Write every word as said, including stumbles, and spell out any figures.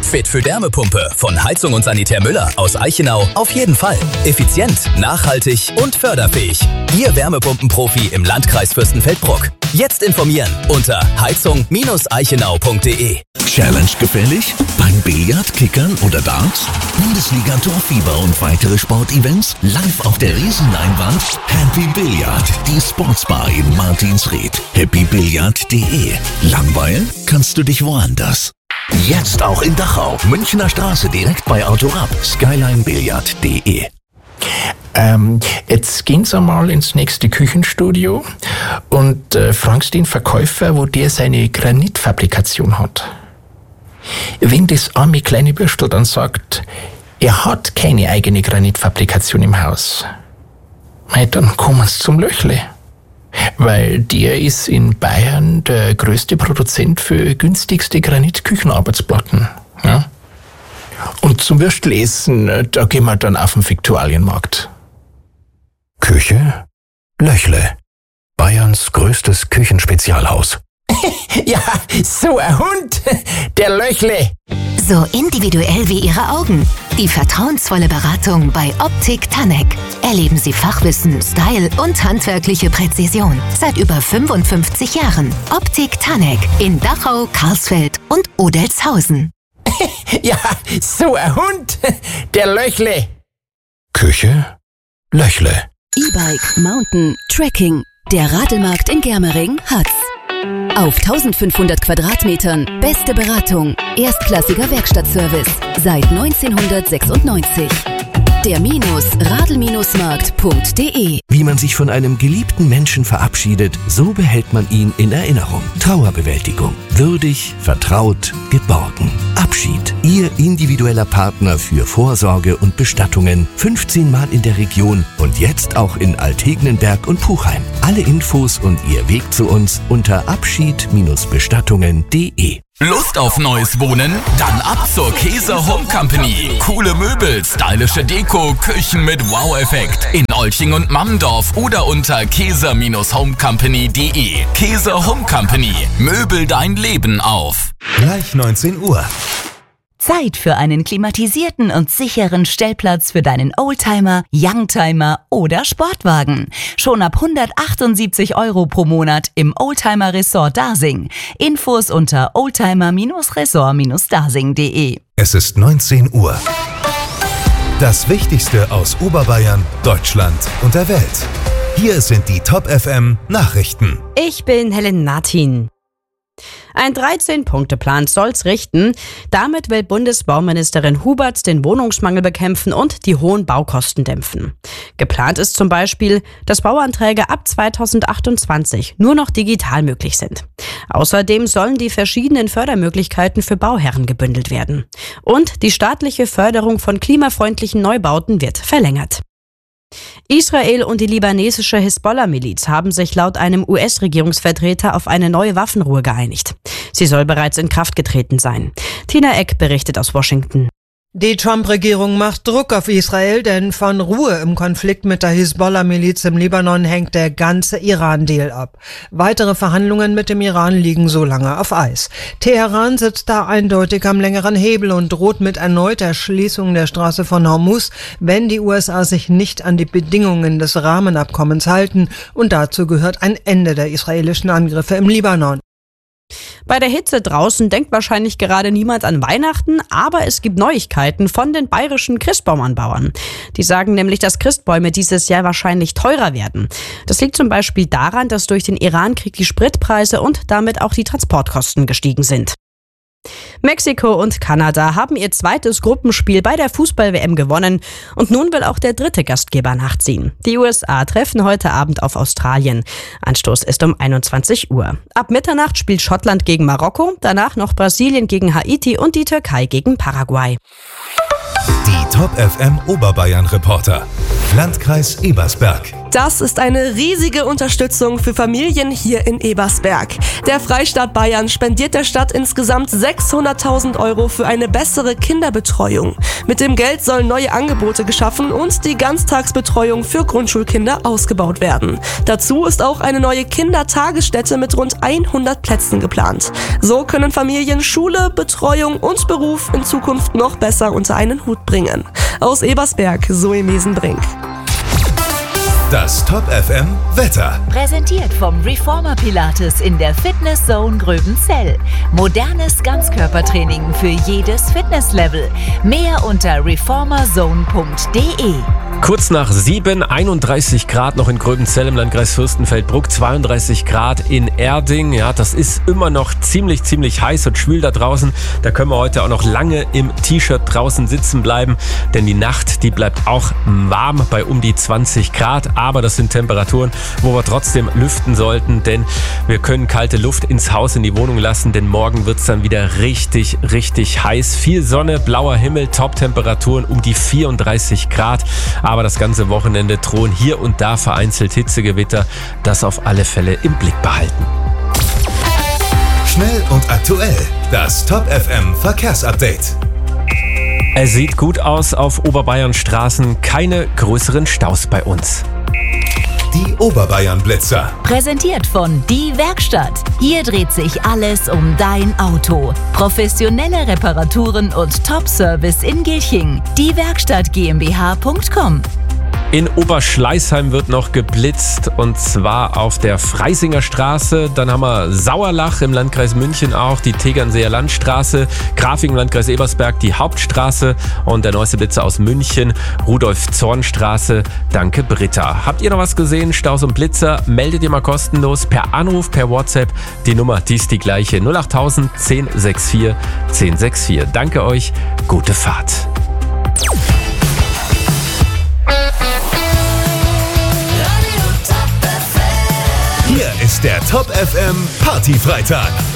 Fit für Wärmepumpe von Heizung und Sanitär Müller aus Eichenau auf jeden Fall. Effizient, nachhaltig und förderfähig. Ihr Wärmepumpenprofi im Landkreis Fürstenfeldbruck. Jetzt informieren unter heizung Bindestrich eichenau punkt de. Challenge gefällig? Beim Billard, Kickern oder Darts? Bundesliga Torfieber und weitere Sportevents live auf der Riesenleinwand? Happy Billard, die Sportsbar in Martinsried. happy billard punkt de. Langweilen? Kannst du dich woanders. Jetzt auch in Dachau, Münchner Straße, direkt bei Autorab. skyline billard punkt de. Ähm, jetzt gehen Sie mal ins nächste Küchenstudio und äh, fragst den Verkäufer, wo der seine Granitfabrikation hat. Wenn das arme kleine Bürstel dann sagt, er hat keine eigene Granitfabrikation im Haus, dann kommen Sie zum Löchle. Weil der ist in Bayern der größte Produzent für günstigste Granitküchenarbeitsplatten. Ja? Und zum Würstelessen, da gehen wir dann auf den Viktualienmarkt. Küche? Löchle. Bayerns größtes Küchenspezialhaus. Ja, so ein Hund, der Löchle. So individuell wie Ihre Augen. Die vertrauensvolle Beratung bei Optik Tanek. Erleben Sie Fachwissen, Style und handwerkliche Präzision. Seit über fünfundfünfzig Jahren. Optik Tanek in Dachau, Karlsfeld und Odelshausen. Ja, so ein Hund, der Löchle. Küche? Löchle. E-Bike, Mountain, Trekking. Der Radelmarkt in Germering hat's. Auf eintausendfünfhundert Quadratmetern beste Beratung, erstklassiger Werkstattservice seit neunzehnhundertsechsundneunzig. Der Minus Radl-Markt punkt de. Wie man sich von einem geliebten Menschen verabschiedet, so behält man ihn in Erinnerung. Trauerbewältigung. Würdig, vertraut, geborgen. Abschied. Ihr individueller Partner für Vorsorge und Bestattungen. fünfzehn Mal in der Region und jetzt auch in Altegnenberg und Puchheim. Alle Infos und Ihr Weg zu uns unter abschied Bestattungen punkt de. Lust auf neues Wohnen? Dann ab zur Käser Home Company. Coole Möbel, stylische Deko, Küchen mit Wow-Effekt. In Olching und Mammendorf oder unter käser home company punkt de. Käser Home Company. Möbel dein Leben auf. Gleich neunzehn Uhr. Zeit für einen klimatisierten und sicheren Stellplatz für deinen Oldtimer, Youngtimer oder Sportwagen. Schon ab hundertachtundsiebzig Euro pro Monat im Oldtimer Resort Dasing. Infos unter oldtimer Resort Dasing punkt de. Es ist neunzehn Uhr. Das Wichtigste aus Oberbayern, Deutschland und der Welt. Hier sind die Top F M Nachrichten. Ich bin Helen Martin. Ein dreizehn-Punkte-Plan soll's richten. Damit will Bundesbauministerin Huberts den Wohnungsmangel bekämpfen und die hohen Baukosten dämpfen. Geplant ist zum Beispiel, dass Bauanträge ab zweitausendachtundzwanzig nur noch digital möglich sind. Außerdem sollen die verschiedenen Fördermöglichkeiten für Bauherren gebündelt werden. Und die staatliche Förderung von klimafreundlichen Neubauten wird verlängert. Israel und die libanesische Hisbollah-Miliz haben sich laut einem U S-Regierungsvertreter auf eine neue Waffenruhe geeinigt. Sie soll bereits in Kraft getreten sein. Tina Eck berichtet aus Washington. Die Trump-Regierung macht Druck auf Israel, denn von Ruhe im Konflikt mit der Hisbollah-Miliz im Libanon hängt der ganze Iran-Deal ab. Weitere Verhandlungen mit dem Iran liegen so lange auf Eis. Teheran sitzt da eindeutig am längeren Hebel und droht mit erneuter Schließung der Straße von Hormuz, wenn die U S A sich nicht an die Bedingungen des Rahmenabkommens halten. Und dazu gehört ein Ende der israelischen Angriffe im Libanon. Bei der Hitze draußen denkt wahrscheinlich gerade niemand an Weihnachten, aber es gibt Neuigkeiten von den bayerischen Christbaumanbauern. Die sagen nämlich, dass Christbäume dieses Jahr wahrscheinlich teurer werden. Das liegt zum Beispiel daran, dass durch den Irankrieg die Spritpreise und damit auch die Transportkosten gestiegen sind. Mexiko und Kanada haben ihr zweites Gruppenspiel bei der Fußball-W M gewonnen und nun will auch der dritte Gastgeber nachziehen. Die U S A treffen heute Abend auf Australien. Anstoß ist um einundzwanzig Uhr. Ab Mitternacht spielt Schottland gegen Marokko, danach noch Brasilien gegen Haiti und die Türkei gegen Paraguay. Die Top F M Oberbayern Reporter. Landkreis Ebersberg. Das ist eine riesige Unterstützung für Familien hier in Ebersberg. Der Freistaat Bayern spendiert der Stadt insgesamt sechshunderttausend Euro für eine bessere Kinderbetreuung. Mit dem Geld sollen neue Angebote geschaffen und die Ganztagsbetreuung für Grundschulkinder ausgebaut werden. Dazu ist auch eine neue Kindertagesstätte mit rund hundert Plätzen geplant. So können Familien Schule, Betreuung und Beruf in Zukunft noch besser unter einen Hut bringen. Aus Ebersberg, Zoe Mesenbrink. Das Top F M Wetter. Präsentiert vom Reformer Pilates in der Fitness Zone Gröbenzell. Modernes Ganzkörpertraining für jedes Fitnesslevel. Mehr unter reformerzone punkt de. Kurz nach sieben, einunddreißig Grad noch in Gröbenzell im Landkreis Fürstenfeldbruck, zweiunddreißig Grad in Erding. Ja, das ist immer noch ziemlich, ziemlich heiß und schwül da draußen. Da können wir heute auch noch lange im T-Shirt draußen sitzen bleiben, denn die Nacht, die bleibt auch warm bei um die zwanzig Grad. Aber das sind Temperaturen, wo wir trotzdem lüften sollten, denn wir können kalte Luft ins Haus, in die Wohnung lassen, denn morgen wird es dann wieder richtig, richtig heiß. Viel Sonne, blauer Himmel, Top-Temperaturen um die vierunddreißig Grad. Aber das ganze Wochenende drohen hier und da vereinzelt Hitzegewitter. Das auf alle Fälle im Blick behalten. Schnell und aktuell. Das Top F M Verkehrsupdate. Es sieht gut aus auf Oberbayern-Straßen. Keine größeren Staus bei uns. Die Oberbayern-Blitzer. Präsentiert von Die Werkstatt. Hier dreht sich alles um dein Auto. Professionelle Reparaturen und Top-Service in Gilching. Die Werkstatt GmbH punkt com. In Oberschleißheim wird noch geblitzt und zwar auf der Freisinger Straße. Dann haben wir Sauerlach im Landkreis München auch, die Tegernseer Landstraße, Grafing im Landkreis Ebersberg, die Hauptstraße und der neueste Blitzer aus München, Rudolf-Zorn-Straße. Danke Britta. Habt ihr noch was gesehen? Staus und Blitzer? Meldet ihr mal kostenlos per Anruf, per WhatsApp. Die Nummer, die ist die gleiche. null acht null null eins null sechs vier eins null sechs vier. Danke euch. Gute Fahrt. Hier ist der Top F M Party Freitag.